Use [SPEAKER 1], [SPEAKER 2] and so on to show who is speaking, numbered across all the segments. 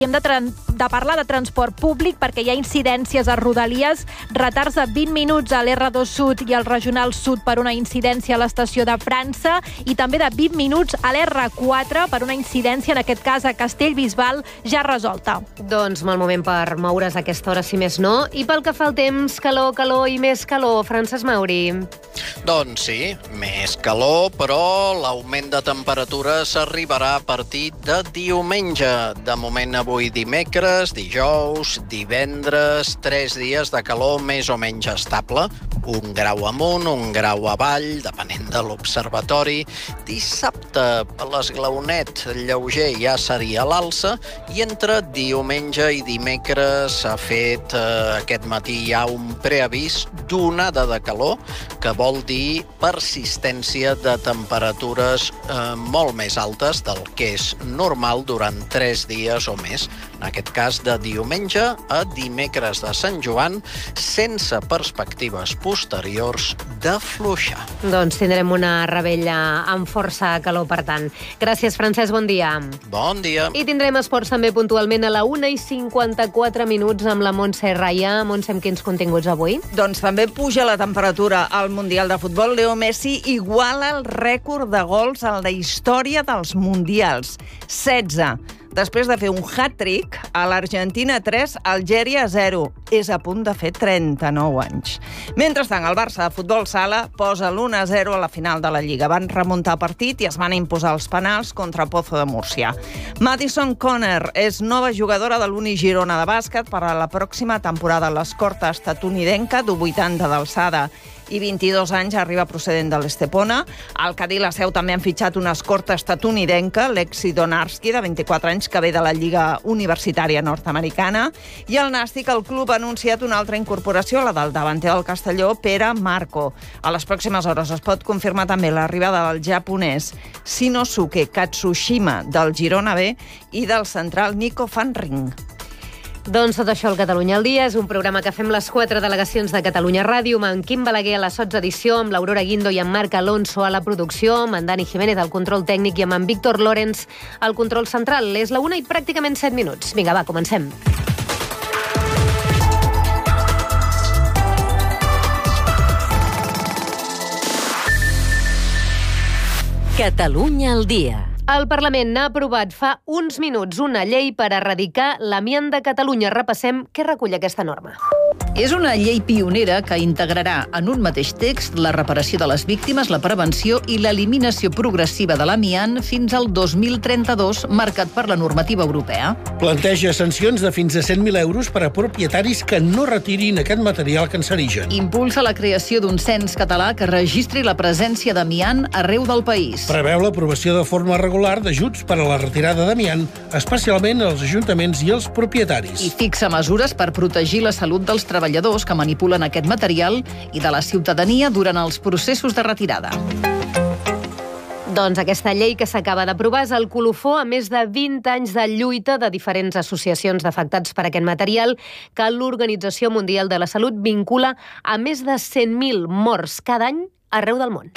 [SPEAKER 1] Hem de parlar de transport públic perquè hi ha incidències a Rodalies, retards de 20 minuts a l'R2 Sud i al Regional Sud per una incidència a l'estació de França i també de 20 minuts a l'R4 per una incidència, en aquest cas a Castellbisbal, ja resolta.
[SPEAKER 2] Doncs mal moment per moure's a aquesta hora, si més no. I pel que fa al temps, calor, calor i més calor. Francesc Mauri.
[SPEAKER 3] Doncs sí, més calor, però l'augment de temperatures arribarà a partir de diumenge. De moment avui dimecres, dijous, divendres, 3 dies de calor més o menys estable. 1 grau amunt, 1 grau avall, depenent de l'observatori. Dissabte, a l'Esglaonet, lleuger ja seria l'alça, i entre diumenge i dimecres s'ha fet aquest matí ja un preavís d'onada de calor, que vol dir persistència de temperatures molt més altes del que és normal durant 3 dies o més. En aquest cas, de diumenge a dimecres de Sant Joan, sense perspectives posteriors de fluixar.
[SPEAKER 2] Doncs tindrem una rebella amb força calor, per tant. Gràcies, Francesc, bon dia.
[SPEAKER 3] Bon dia.
[SPEAKER 2] I tindrem esports també puntualment a la 1:54 amb la Montse Raia. Montse, amb quins continguts avui?
[SPEAKER 4] Doncs també puja la temperatura al Mundial de Futbol. Leo Messi iguala el rècord de gols en la història dels Mundials. 16. Després de fer un hat-trick, a l'Argentina 3, Algèria 0. És a punt de fer 39 anys. Mentrestant, el Barça de futbol sala posa l'1-0 a la final de la Lliga. Van remuntar partit i es van imposar els penals contra Pozo de Múrcia. Madison Conner és nova jugadora de l'Uni Girona de bàsquet per a la pròxima temporada. L'escorta estatunidenca, d'1,80 d'alçada i 22 anys, arriba procedent de l'Estepona. Al Cadí la Seu també han fitxat una escorta estatunidenca, Lexi Donarski, de 24 anys, que ve de la Lliga Universitària Nord-Americana. I al Nàstic, el club ha anunciat una altra incorporació, la del davanter del Castelló, Pere Marco. A les pròximes hores es pot confirmar també l'arribada del japonès Shinosuke Katsushima, del Girona B, i del central Nico van Rijn.
[SPEAKER 2] Doncs tot això al Catalunya al dia. És un programa que fem les 4 delegacions de Catalunya Ràdio, amb en Quim Balaguer a la 16 edició, amb l'Aurora Guindo i en Marc Alonso a la producció, amb en Dani Jiménez al control tècnic i amb en Víctor Lorenz al control central. És la 1 i pràcticament 7 minuts. Vinga, va, comencem.
[SPEAKER 5] Catalunya al dia.
[SPEAKER 2] El Parlament n'ha aprovat fa uns minuts una llei per erradicar l'amiant de Catalunya. Repassem què recull aquesta norma.
[SPEAKER 6] És una llei pionera que integrarà en un mateix text la reparació de les víctimes, la prevenció i l'eliminació progressiva de l'amiant fins al 2032, marcat per la normativa europea.
[SPEAKER 7] Planteja sancions de fins a 100.000 euros per a propietaris que no retirin aquest material cancerigen.
[SPEAKER 6] Impulsa la creació d'un cens català que registri la presència d'amiant arreu del país.
[SPEAKER 7] Preveu l'aprovació de forma regular d'ajuts per a la retirada d'amiant, especialment als ajuntaments i als propietaris.
[SPEAKER 6] I fixa mesures per protegir la salut dels treballadors que manipulen aquest material i de la ciutadania durant els processos de retirada.
[SPEAKER 2] Doncs aquesta llei que s'acaba d'aprovar és el colofó a més de 20 anys de lluita de diferents associacions d'afectats per aquest material que l'Organització Mundial de la Salut vincula a més de 100.000 morts cada any arreu del món.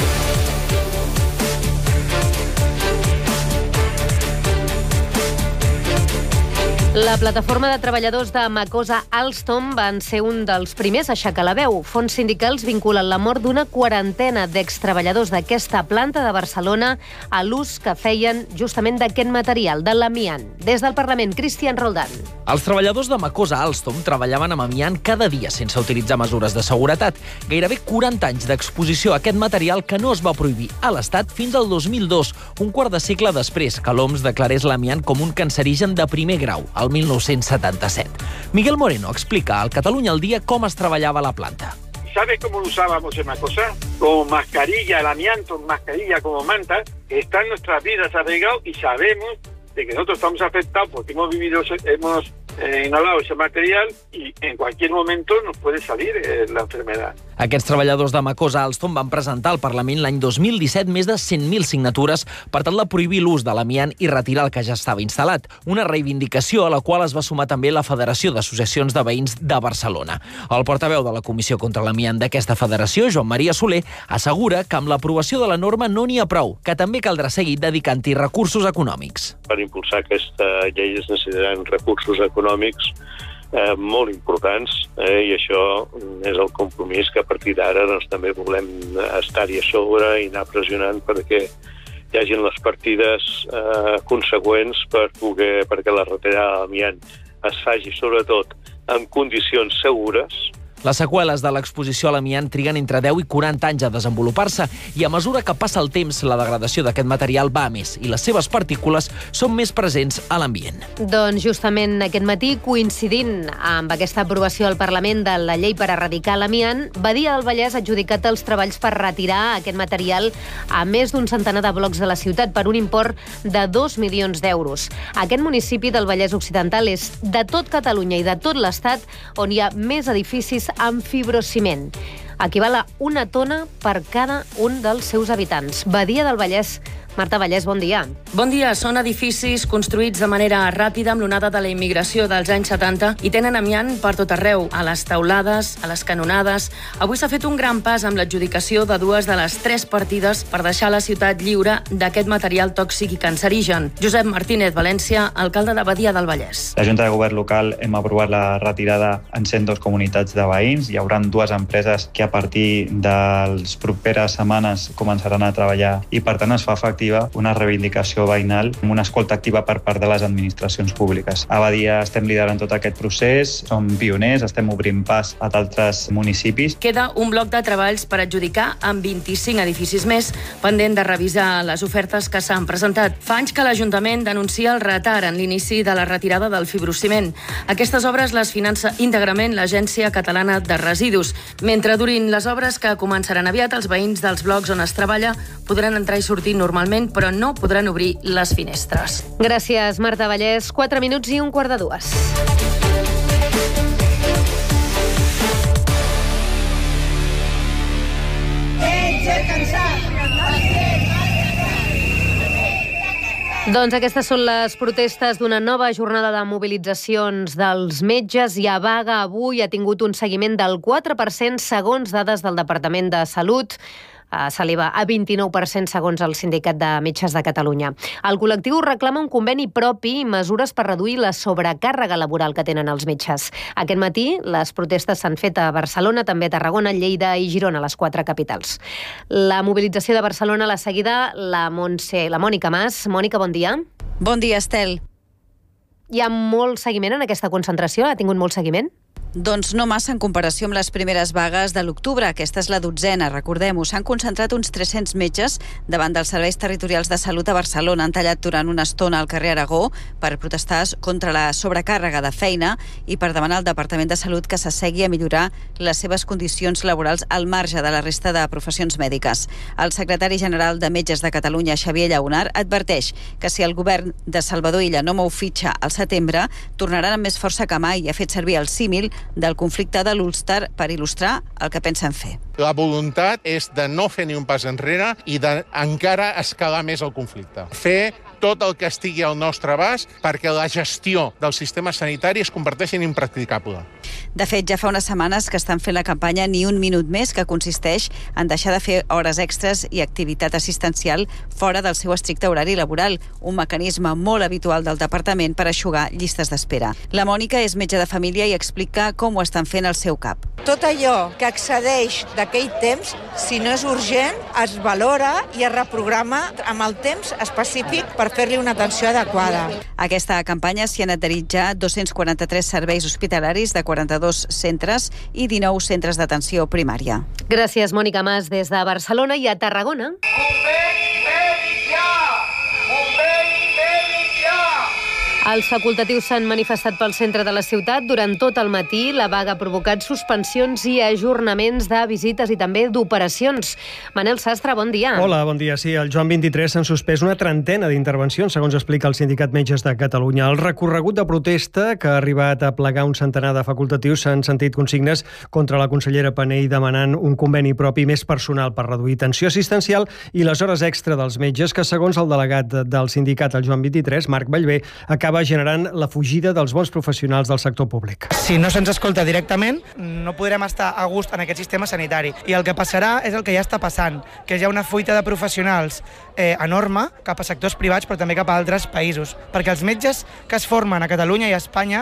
[SPEAKER 2] La plataforma de treballadors de Macosa Alstom van ser un dels primers a aixecar la veu. Fons sindicals vinculen la mort d'una quarantena d'extreballadors d'aquesta planta de Barcelona a l'ús que feien justament d'aquest material, de l'amiant. Des del Parlament, Cristian Roldán.
[SPEAKER 8] Els treballadors de Macosa Alstom treballaven amb amiant cada dia sense utilitzar mesures de seguretat. Gairebé 40 anys d'exposició a aquest material que no es va prohibir a l'Estat fins al 2002, un quart de segle després que l'OMS declarés l'amiant com un cancerigen de primer grau, al 1977. Miguel Moreno explica al Catalunya al Día cómo se trabajaba la planta.
[SPEAKER 9] ¿Sabe cómo lo usábamos en Macosa? Como mascarilla, el amianto, mascarilla como manta, está en nuestras vidas arraigado y sabemos de que nosotros estamos afectados porque hemos inhalado ese material y en cualquier momento nos puede salir la enfermedad.
[SPEAKER 8] Aquests treballadors de Macosa Alstom van presentar al Parlament l'any 2017 més de 100.000 signatures per tal de prohibir l'ús de l'amiant i retirar el que ja estava instal·lat. Una reivindicació a la qual es va sumar també la Federació d'Associacions de Veïns de Barcelona. El portaveu de la Comissió contra l'Amiant d'aquesta federació, Joan Maria Soler, assegura que amb l'aprovació de la norma no n'hi ha prou, que també caldrà seguir dedicant-hi recursos econòmics.
[SPEAKER 5] Per impulsar aquesta llei es necessitaran recursos econòmics molt importants i això és el compromís que a partir d'ara també volem estar-hi a sobre i anar pressionant perquè hi hagin les partides consegüents perquè la retirada de l'amiant es faci sobretot en condicions segures.
[SPEAKER 8] Les seqüeles de l'exposició a l'amiant triguen entre 10 i 40 anys a desenvolupar-se i a mesura que passa el temps la degradació d'aquest material va a més i les seves partícules són més presents a l'ambient.
[SPEAKER 2] Doncs justament aquest matí, coincidint amb aquesta aprovació al Parlament de la llei per erradicar l'amiant, Badia del Vallès ha adjudicat els treballs per retirar aquest material a més d'un centenar de blocs de la ciutat per un import de 2 milions d'euros. Aquest municipi del Vallès Occidental és de tot Catalunya i de tot l'Estat on hi ha més edificis amb fibrociment. Equival a 1 tona per cada un dels seus habitants. Badia del Vallès. Marta Vallès, bon dia.
[SPEAKER 10] Bon dia. Són edificis construïts de manera ràpida amb l'onada de la immigració dels anys 70 i tenen amiant per tot arreu, a les teulades, a les canonades. Avui s'ha fet un gran pas amb l'adjudicació de 2 de les 3 partides per deixar la ciutat lliure d'aquest material tòxic i cancerigen. Josep Martínez València, alcalde de Badia del Vallès.
[SPEAKER 11] La Junta de Govern local hem aprovat la retirada en 102 comunitats de veïns. Hi haurà 2 empreses que a partir de les properes setmanes començaran a treballar i per tant es fa efectiu una reivindicació veïnal amb una escolta activa per part de les administracions públiques. A Badia estem liderant tot aquest procés, som pioners, estem obrint pas a d'altres municipis.
[SPEAKER 10] Queda un bloc de treballs per adjudicar amb 25 edificis més, pendent de revisar les ofertes que s'han presentat. Fa anys que l'Ajuntament denuncia el retard en l'inici de la retirada del fibrociment. Aquestes obres les finança íntegrament l'Agència Catalana de Residus. Mentre durin les obres que començaran aviat, els veïns dels blocs on es treballa podran entrar i sortir normalment, però no podran obrir les finestres.
[SPEAKER 2] Gràcies, Marta Vallès. 4 minuts i 1:15. Doncs aquestes són les protestes d'una nova jornada de mobilitzacions dels metges. I a vaga avui ha tingut un seguiment del 4% segons dades del Departament de Salut. S'eleva a 29% segons el Sindicat de Metges de Catalunya. El col·lectiu reclama un conveni propi i mesures per reduir la sobrecàrrega laboral que tenen els metges. Aquest matí les protestes s'han fet a Barcelona, també a Tarragona, Lleida i Girona, les 4 capitals. La mobilització de Barcelona l'ha seguida la Mònica Mas. Mònica, bon dia.
[SPEAKER 12] Bon dia, Estel.
[SPEAKER 2] Hi ha molt seguiment en aquesta concentració? Ha tingut molt seguiment?
[SPEAKER 12] Doncs no massa en comparació amb les primeres vagues de l'octubre. Aquesta és la 12a, recordem-ho. S'han concentrat uns 300 metges davant dels serveis territorials de salut a Barcelona. Han tallat durant una estona al carrer Aragó per protestar contra la sobrecàrrega de feina i per demanar al Departament de Salut que s'assegui a millorar les seves condicions laborals al marge de la resta de professions mèdiques. El secretari general de Metges de Catalunya, Xavier Llaunar, adverteix que si el govern de Salvador Illa no mou fitxa al setembre, tornaran amb més força que mai i ha fet servir el símil del conflicte de l'Ulster per il·lustrar el que pensen fer.
[SPEAKER 13] La voluntat és de no fer ni un pas enrere i d'encara escalar més el conflicte. Fer tot el que estigui al nostre abast perquè la gestió del sistema sanitari es converteixi en impracticable.
[SPEAKER 12] De fet, ja fa unes setmanes que estan fent la campanya Ni un minut més, que consisteix en deixar de fer hores extres i activitat assistencial fora del seu estricte horari laboral, un mecanisme molt habitual del departament per eixugar llistes d'espera. La Mònica és metge de família i explica com ho estan fent al seu CAP.
[SPEAKER 14] Tot allò que excedeix d'aquell temps, si no és urgent, es valora i es reprograma amb el temps específic per fer-li una atenció adequada.
[SPEAKER 12] Aquesta campanya s'hi han adherit ja 243 serveis hospitalaris de 42 centres i 19 centres d'atenció primària.
[SPEAKER 2] Gràcies, Mònica Mas, des de Barcelona. I a Tarragona. Els facultatius s'han manifestat pel centre de la ciutat durant tot el matí. La vaga ha provocat suspensions i ajornaments de visites i també d'operacions. Manel Sastre, bon dia.
[SPEAKER 15] Hola, bon dia. Sí, al Joan 23 s'han suspès una trentena d'intervencions, segons explica el Sindicat Metges de Catalunya. El recorregut de protesta, que ha arribat a plegar un centenar de facultatius, s'han sentit consignes contra la consellera Panell demanant un conveni propi més personal per reduir tensió assistencial i les hores extra dels metges, que segons el delegat del sindicat al Joan 23, Marc Ballbé, acaba generant la fugida dels bons professionals del sector públic.
[SPEAKER 16] Si no se'ns escolta directament, no podrem estar a gust en aquest sistema sanitari. I el que passarà és el que ja està passant, que hi ha una fuita de professionals enorme cap a sectors privats, però també cap a altres països. Perquè els metges que es formen a Catalunya i a Espanya